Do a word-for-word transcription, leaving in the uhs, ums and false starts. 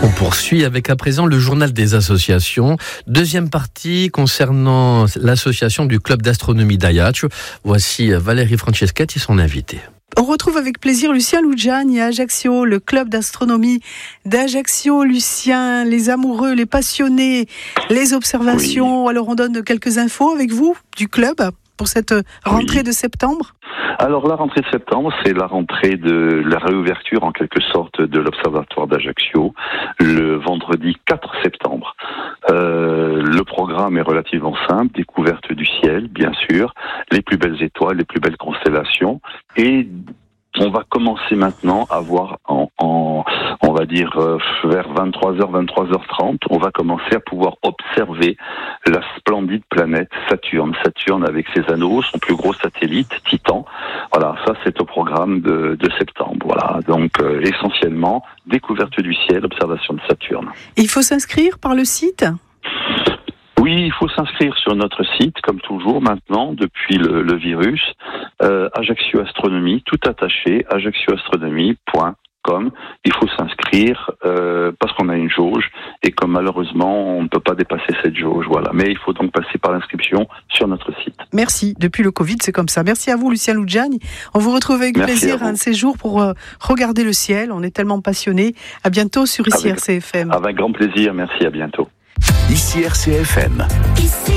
On poursuit avec à présent le journal des associations. Deuxième partie concernant l'association du club d'astronomie d'Ajaccio. Voici Valérie Franceschetti, son invitée. On retrouve avec plaisir Lucien Lugiani à Ajaccio, le club d'astronomie d'Ajaccio. Lucien, les amoureux, les passionnés, les observations. Oui. Alors on donne quelques infos avec vous du club pour cette rentrée oui. de septembre. Alors la rentrée de septembre, c'est la rentrée de la réouverture en quelque sorte de l'observatoire d'Ajaccio le vendredi quatre septembre. Euh, le programme est relativement simple, découverte du ciel bien sûr, les plus belles étoiles, les plus belles constellations, et on va commencer maintenant à voir en, en on va dire euh, vers vingt-trois heures, vingt-trois heures trente, on va commencer à pouvoir observer la splendide planète Saturne. Saturne avec ses anneaux, son plus gros satellite, Titan. Voilà, ça c'est au programme de, de septembre. Voilà, donc euh, essentiellement découverte du ciel, observation de Saturne. Et il faut s'inscrire par le site ? Oui, il faut s'inscrire sur notre site, comme toujours maintenant, depuis le, le virus, euh, Ajaccio Astronomie, tout attaché, ajaccio astronomie point com. Il faut s'inscrire euh, parce qu'on a une jauge et comme malheureusement on ne peut pas dépasser cette jauge, voilà. Mais il faut donc passer par l'inscription sur notre site. Merci. Depuis le Covid, c'est comme ça. Merci à vous, Lucien Lugiani. On vous retrouve avec Merci plaisir un de ces jours pour euh, regarder le ciel. On est tellement passionnés. À bientôt sur I C I R C F M. Avec grand plaisir. Merci. À bientôt. I C I R C F M.